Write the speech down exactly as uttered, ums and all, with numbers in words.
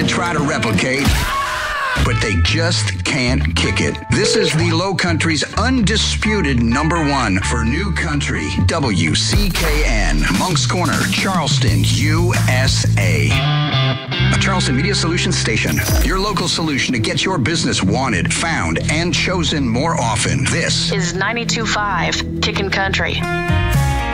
to try to replicate, but they just can't kick it. This is the Low Country's undisputed number one for New Country, W C K N, Moncks Corner, Charleston, U S A. A Charleston Media Solutions station, your local solution to get your business wanted, found, and chosen more often. This is ninety-two point five Kickin' Country.